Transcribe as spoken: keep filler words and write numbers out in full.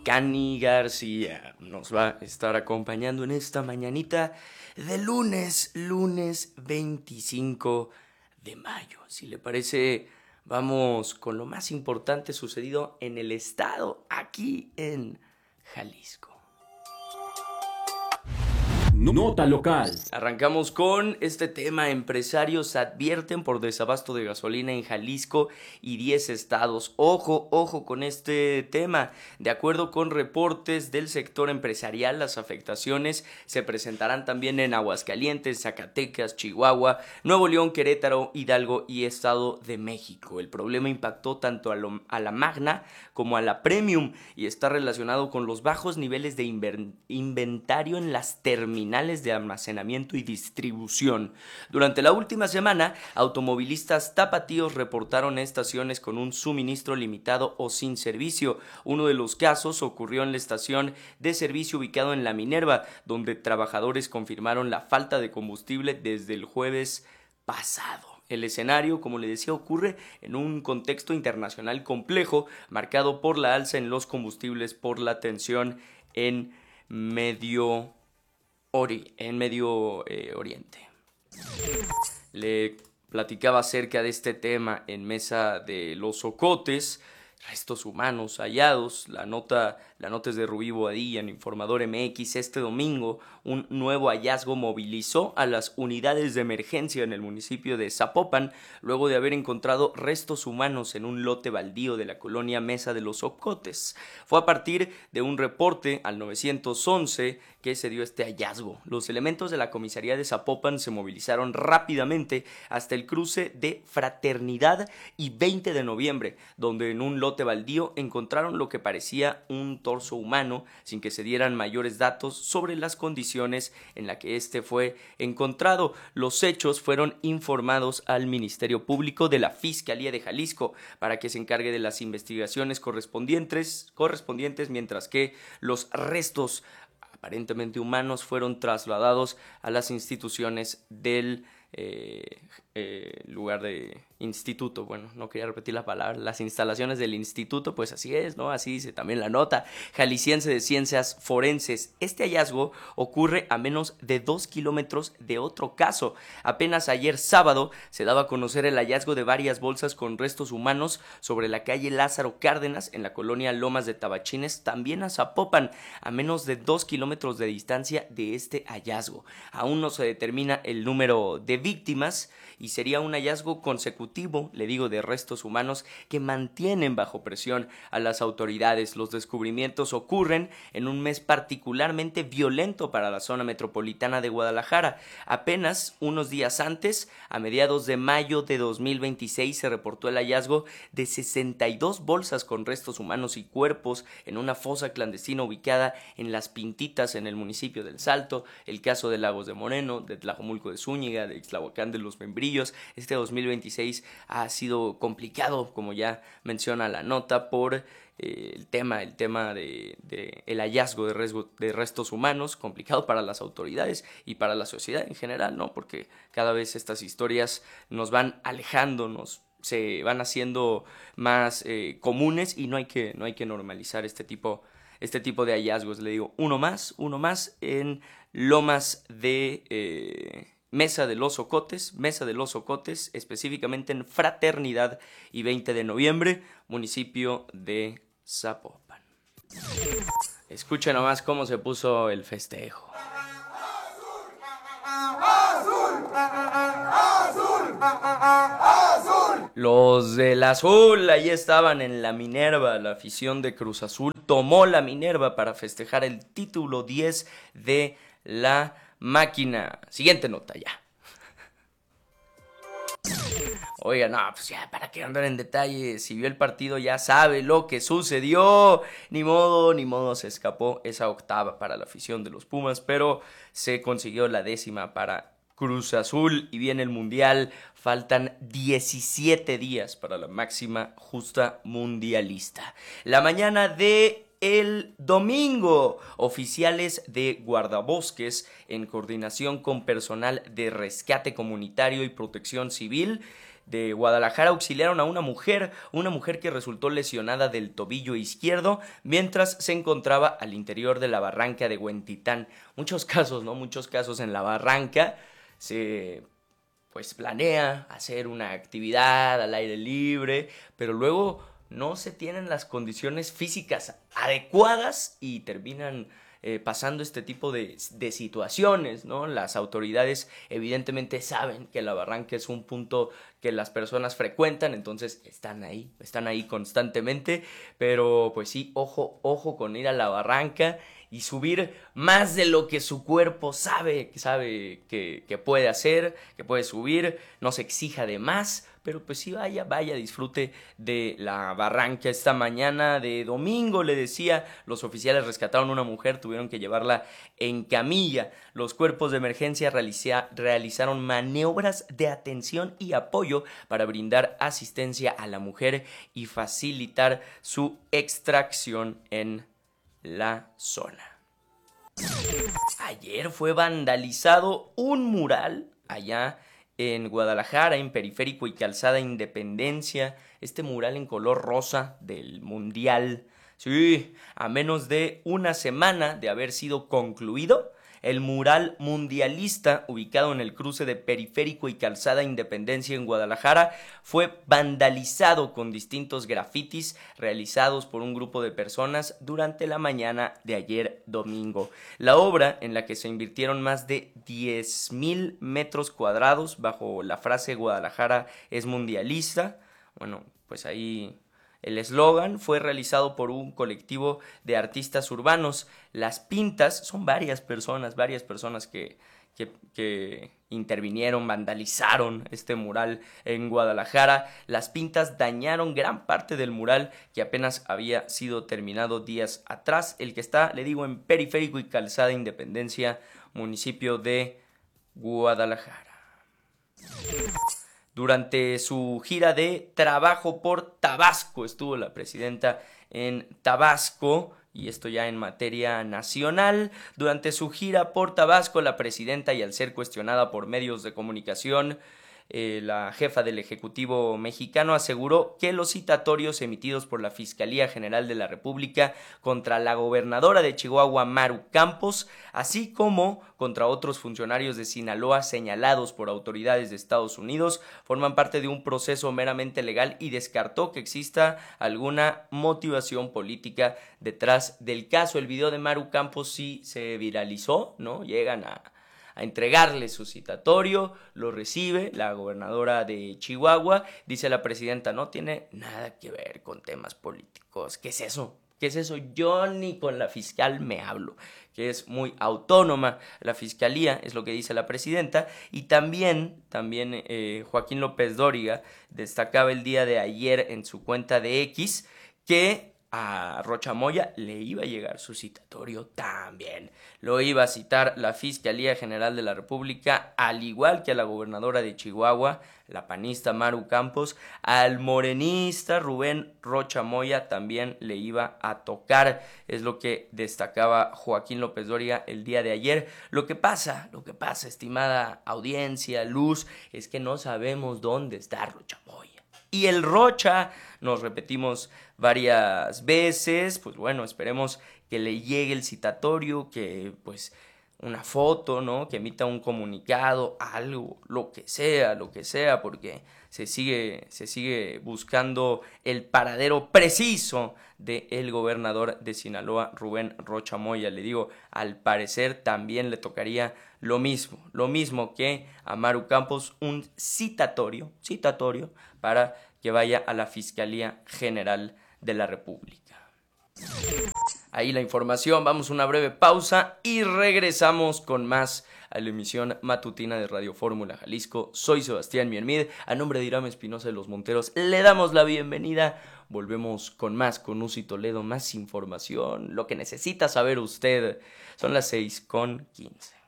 Cani García nos va a estar acompañando en esta mañanita de lunes, lunes veinticinco de mayo. Si le parece, vamos con lo más importante sucedido en el estado, aquí en Jalisco. Nota local. Arrancamos con este tema. Empresarios advierten por desabasto de gasolina en Jalisco y diez estados. Ojo, ojo con este tema. De acuerdo con reportes del sector empresarial, las afectaciones se presentarán también en Aguascalientes, Zacatecas, Chihuahua, Nuevo León, Querétaro, Hidalgo y Estado de México. El problema impactó tanto a, lo, a la Magna como a la Premium y está relacionado con los bajos niveles de inver, inventario en las terminales de almacenamiento y distribución. Durante la última semana, automovilistas tapatíos reportaron estaciones con un suministro limitado o sin servicio. Uno de los casos ocurrió en la estación de servicio ubicado en La Minerva, donde trabajadores confirmaron la falta de combustible desde el jueves pasado. El escenario, como le decía, ocurre en un contexto internacional complejo, marcado por la alza en los combustibles por la tensión en Medio Ori- en Medio eh, Oriente. Le platicaba acerca de este tema en Mesa de los Ocotes. Restos humanos hallados. La nota, la nota es de Rubí Boadilla en Informador M X. Este domingo, un nuevo hallazgo movilizó a las unidades de emergencia en el municipio de Zapopan, luego de haber encontrado restos humanos en un lote baldío de la colonia Mesa de los Ocotes. Fue a partir de un reporte al nueve once que se dio este hallazgo. Los elementos de la comisaría de Zapopan se movilizaron rápidamente hasta el cruce de Fraternidad y veinte de noviembre, donde en un lote baldío encontraron lo que parecía un torso humano, sin que se dieran mayores datos sobre las condiciones en las que este fue encontrado. Los hechos fueron informados al Ministerio Público de la Fiscalía de Jalisco para que se encargue de las investigaciones correspondientes, correspondientes mientras que los restos aparentemente humanos fueron trasladados a las instituciones del eh, eh, lugar de instituto. Bueno, no quería repetir la palabra, las instalaciones del instituto, pues así es, ¿no? Así dice también la nota jalisciense de ciencias forenses. Este hallazgo ocurre a menos de dos kilómetros de otro caso. Apenas ayer sábado se daba a conocer el hallazgo de varias bolsas con restos humanos sobre la calle Lázaro Cárdenas en la colonia Lomas de Tabachines, también a Zapopan, a menos de dos kilómetros de distancia de este hallazgo. Aún no se determina el número de víctimas y sería un hallazgo consecutivo, le digo, de restos humanos que mantienen bajo presión a las autoridades. Los descubrimientos ocurren en un mes particularmente violento para la zona metropolitana de Guadalajara. Apenas unos días antes, a mediados de mayo de dos mil veintiséis, se reportó el hallazgo de sesenta y dos bolsas con restos humanos y cuerpos en una fosa clandestina ubicada en Las Pintitas, en el municipio del Salto. El caso de Lagos de Moreno, de Tlajomulco de Zúñiga, de Ixtlahuacán de los Membrillos. Este dos mil veintiséis ha sido complicado, como ya menciona la nota, por eh, el tema, el tema de, de el hallazgo de, resgo, de restos humanos, complicado para las autoridades y para la sociedad en general, ¿no? Porque cada vez estas historias nos van alejando, nos se van haciendo más eh, comunes y no hay que, no hay que normalizar este tipo, este tipo de hallazgos. Le digo, uno más, uno más en Lomas de Eh, Mesa de los Ocotes, Mesa de los Ocotes, específicamente en Fraternidad y veinte de noviembre, municipio de Zapopan. Escuchen nomás cómo se puso el festejo. ¡Azul! ¡Azul! ¡Azul! Los del azul, ahí estaban en la Minerva. La afición de Cruz Azul tomó la Minerva para festejar el título diez de la máquina. Siguiente nota ya. Oiga, no, pues ya, ¿para qué andar en detalle? Si vio el partido ya sabe lo que sucedió. Ni modo, ni modo, se escapó esa octava para la afición de los Pumas, pero se consiguió la décima para Cruz Azul y viene el Mundial. Faltan diecisiete días para la máxima justa mundialista. La mañana de el domingo, oficiales de guardabosques, en coordinación con personal de rescate comunitario y protección civil, de Guadalajara auxiliaron a una mujer, una mujer que resultó lesionada del tobillo izquierdo mientras se encontraba al interior de la barranca de Huentitán. Muchos casos, ¿no? Muchos casos en la barranca se pues planea hacer una actividad al aire libre, pero luego no se tienen las condiciones físicas adecuadas y terminan eh, pasando este tipo de, de situaciones, ¿no? Las autoridades evidentemente saben que la barranca es un punto que las personas frecuentan, entonces están ahí, están ahí constantemente, pero pues sí, ojo, ojo con ir a la barranca y subir más de lo que su cuerpo sabe, sabe que, que puede hacer, que puede subir, no se exija de más, pero pues sí vaya, vaya, disfrute de la barranca. Esta mañana de domingo, le decía, los oficiales rescataron a una mujer, tuvieron que llevarla en camilla. Los cuerpos de emergencia realiza, realizaron maniobras de atención y apoyo para brindar asistencia a la mujer y facilitar su extracción en la zona. Ayer fue vandalizado un mural allá en Guadalajara, en Periférico y Calzada Independencia, este mural en color rosa del Mundial. Sí, a menos de una semana de haber sido concluido, el mural mundialista, ubicado en el cruce de Periférico y Calzada Independencia en Guadalajara, fue vandalizado con distintos grafitis realizados por un grupo de personas durante la mañana de ayer domingo. La obra, en la que se invirtieron más de diez mil metros cuadrados bajo la frase Guadalajara es mundialista, bueno, pues ahí el eslogan fue realizado por un colectivo de artistas urbanos. Las pintas, son varias personas, varias personas que, que, que intervinieron, vandalizaron este mural en Guadalajara. Las pintas dañaron gran parte del mural que apenas había sido terminado días atrás. El que está, le digo, en Periférico y Calzada Independencia, municipio de Guadalajara. Durante su gira de trabajo por Tabasco, estuvo la presidenta en Tabasco, y esto ya en materia nacional. Durante su gira por Tabasco, la presidenta, y al ser cuestionada por medios de comunicación, eh, la jefa del Ejecutivo mexicano aseguró que los citatorios emitidos por la Fiscalía General de la República contra la gobernadora de Chihuahua, Maru Campos, así como contra otros funcionarios de Sinaloa señalados por autoridades de Estados Unidos, forman parte de un proceso meramente legal, y descartó que exista alguna motivación política detrás del caso. El video de Maru Campos sí se viralizó, ¿no? Llegan a a entregarle su citatorio, lo recibe la gobernadora de Chihuahua, dice la presidenta, no tiene nada que ver con temas políticos. ¿Qué es eso? ¿Qué es eso? Yo ni con la fiscal me hablo, que es muy autónoma la fiscalía, es lo que dice la presidenta. Y también, también eh, Joaquín López Dóriga destacaba el día de ayer en su cuenta de X que a Rocha Moya le iba a llegar su citatorio también. Lo iba a citar la Fiscalía General de la República, al igual que a la gobernadora de Chihuahua, la panista Maru Campos. Al morenista Rubén Rocha Moya también le iba a tocar, es lo que destacaba Joaquín López Dóriga el día de ayer. Lo que pasa, lo que pasa, estimada audiencia, Luz, es que no sabemos dónde está Rocha Moya. Y el Rocha, nos repetimos varias veces, pues bueno, esperemos que le llegue el citatorio, que pues una foto, ¿no? Que emita un comunicado, algo, lo que sea, lo que sea, porque se sigue, se sigue buscando el paradero preciso del gobernador de Sinaloa, Rubén Rocha Moya. Le digo, al parecer también le tocaría lo mismo, lo mismo que a Maru Campos, un citatorio, citatorio para que vaya a la Fiscalía General de la República. Ahí la información, vamos a una breve pausa y regresamos con más a la emisión matutina de Radio Fórmula Jalisco. Soy Sebastián Miermid, a nombre de Irán Espinosa de los Monteros le damos la bienvenida. Volvemos con más, con Uzi Toledo, más información, lo que necesita saber usted. Son las seis con quince.